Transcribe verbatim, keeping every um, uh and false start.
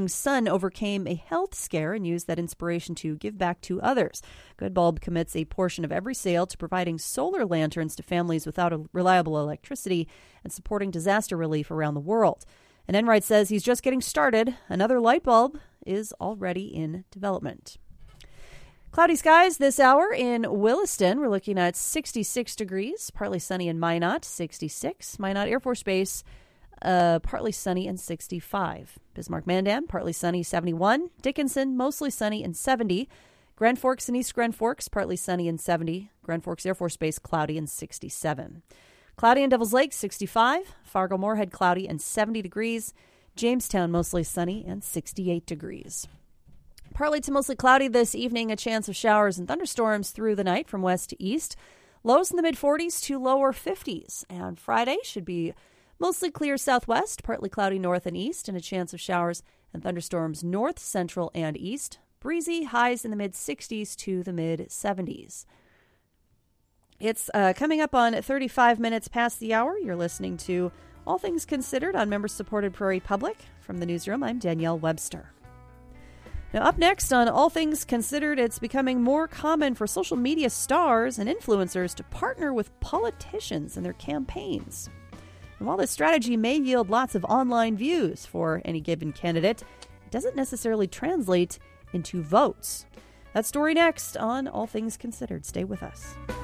young son overcame a health scare and used that inspiration to give back to others. Goodbulb commits a portion of every sale to providing solar lanterns to families without a reliable electricity and supporting disaster relief around the world. And Enright says he's just getting started. Another light bulb is already in development. Cloudy skies this hour in Williston. We're looking at sixty-six degrees, partly sunny in Minot, sixty-six. Minot Air Force Base, uh, partly sunny and sixty-five. Bismarck-Mandan, partly sunny, seventy-one. Dickinson, mostly sunny and seventy. Grand Forks and East Grand Forks, partly sunny and seventy. Grand Forks Air Force Base, cloudy and sixty-seven. Cloudy in Devil's Lake, sixty-five. Fargo-Moorhead, cloudy and seventy degrees. Jamestown, mostly sunny and sixty-eight degrees. Partly to mostly cloudy this evening, a chance of showers and thunderstorms through the night from west to east. Lows in the mid-forties to lower fifties. And Friday should be mostly clear southwest, partly cloudy north and east, and a chance of showers and thunderstorms north, central, and east. Breezy, highs in the mid-sixties to the mid-seventies. It's uh, coming up on thirty-five minutes past the hour. You're listening to All Things Considered on member-supported Prairie Public. From the newsroom, I'm Danielle Webster. Now, up next on All Things Considered, it's becoming more common for social media stars and influencers to partner with politicians in their campaigns. And while this strategy may yield lots of online views for any given candidate, it doesn't necessarily translate into votes. That story next on All Things Considered. Stay with us.